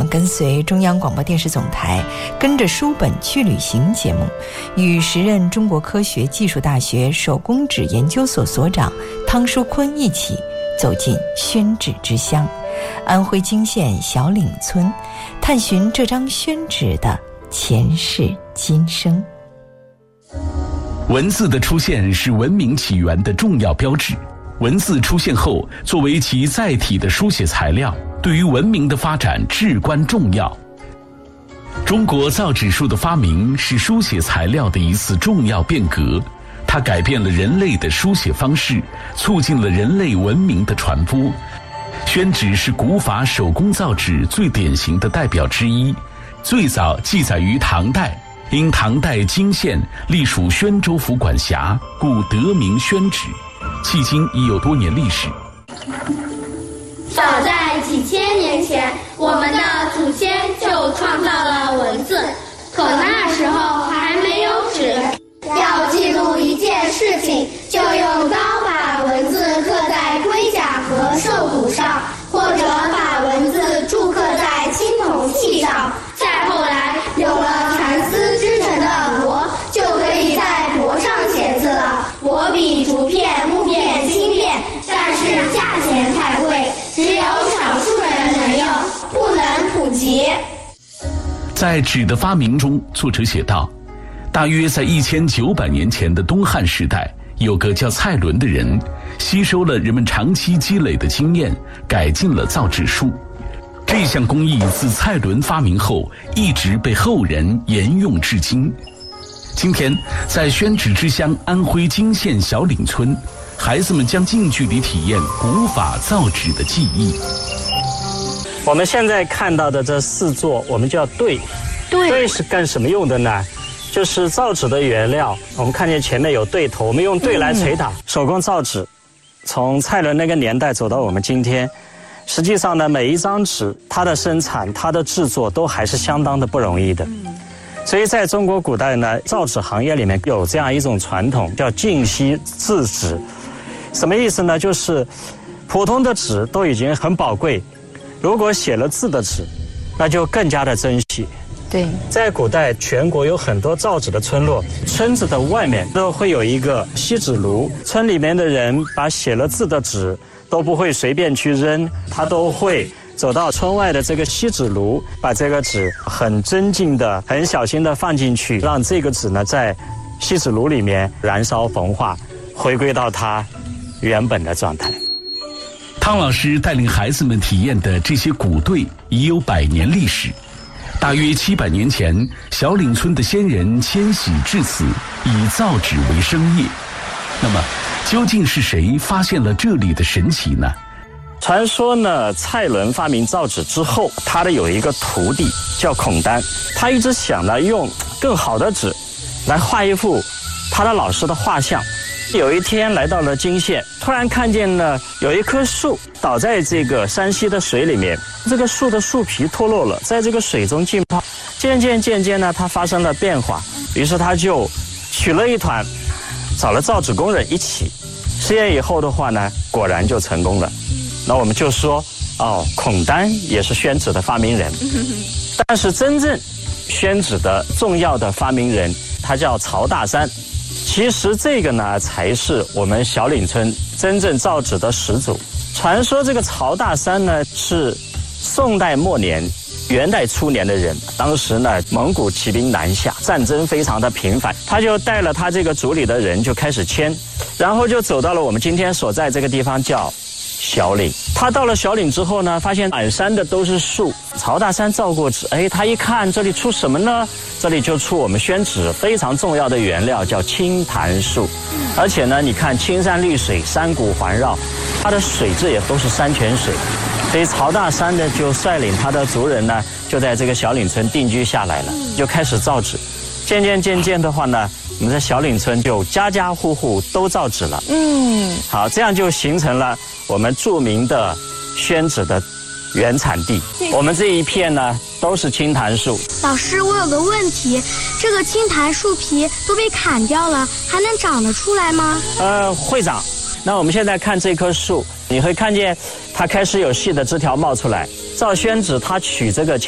跟随中央广播电视总台跟着书本去旅行节目，与时任中国科学技术大学手工纸研究所所长汤书坤一起走进宣纸之乡安徽泾县小岭村，探寻这张宣纸的前世今生。 文字的出现是文明起源的重要标志。文字出现后，作为其载体的书写材料，对于文明的发展至关重要。中国造纸术的发明是书写材料的一次重要变革，它改变了人类的书写方式，促进了人类文明的传播。宣纸是古法手工造纸最典型的代表之一，最早记载于唐代，因唐代泾县隶属宣州府管辖，故得名宣纸。迄今已有多年历史。 早在几千年前，我们的祖先就创造了文字，可那时候还没有纸。要记录一件事情，就用刀把文字刻在龟甲和兽骨上，或者把文字铸刻在青铜器上。再后来有了蚕丝织成的帛，就可以在帛上写字了。帛比竹片、木片轻便，但是价钱太贵，只有少数人能用，不能普及。 在纸的发明中，作者写道，大约在1900年前的东汉时代，有个叫蔡伦的人，吸收了人们长期积累的经验，改进了造纸术。这项工艺自蔡伦发明后，一直被后人沿用至今。今天，在宣纸之乡安徽泾县小岭村，孩子们将近距离体验古法造纸的技艺。 我们现在看到的这4座，我们叫对。对是干什么用的呢？就是造纸的原料。我们看见前面有对头，我们用对来捶打。手工造纸，从蔡伦那个年代走到我们今天，实际上呢，每一张纸，它的生产、它的制作都还是相当的不容易的。所以在中国古代呢，造纸行业里面有这样一种传统，叫净息制纸。什么意思呢？就是普通的纸都已经很宝贵，如果写了字的纸，那就更加的珍惜。 对， 在古代，全国有很多造纸的村落，村子的外面都会有一个锡纸炉，村里面的人把写了字的纸都不会随便去扔，他都会走到村外的这个锡纸炉，把这个纸很尊敬的、很小心的放进去，让这个纸呢在锡纸炉里面燃烧焚化，回归到它原本的状态。 汤老师带领孩子们体验的这些古对已有100年历史。大约700年前，小岭村的先人迁徙至此，以造纸为生业。那么，究竟是谁发现了这里的神奇呢？ 传说呢，蔡伦发明造纸之后，他的有一个徒弟叫孔丹，他一直想呢用更好的纸来画一幅他的老师的画像。有一天来到了泾县，突然看见呢有一棵树倒在这个山溪的水里面，这个树的树皮脱落了，在这个水中浸泡，渐渐呢它发生了变化，于是他就取了一团，找了造纸工人一起实验，以后的话呢，果然就成功了。那我们就说，孔丹也是宣纸的发明人，但是真正宣纸的重要的发明人，他叫曹大山。其实这个呢，才是我们小岭村真正造纸的始祖。传说这个曹大山呢，是宋代末年、元代初年的人。当时呢，蒙古骑兵南下，战争非常的频繁，他就带了他这个族里的人就开始迁，然后就走到了我们今天所在这个地方，叫小岭。他到了小岭之后呢，发现满山的都是树。曹大山造过纸，他一看这里出什么呢？这里就出我们宣纸非常重要的原料，叫青檀树。而且呢，你看青山绿水，山谷环绕，它的水质也都是山泉水。所以曹大山呢，就率领他的族人呢，就在这个小岭村定居下来了，就开始造纸。渐渐的话呢，我们在小岭村就家家户户都造纸了。好，这样就形成了我们著名的宣纸的原产地。我们这一片呢都是青檀树。 老师，我有个问题，这个青檀树皮都被砍掉了，还能长得出来吗？ 会长。那我们现在看这棵树，你会看见它开始有细的枝条冒出来。造宣纸它取这个青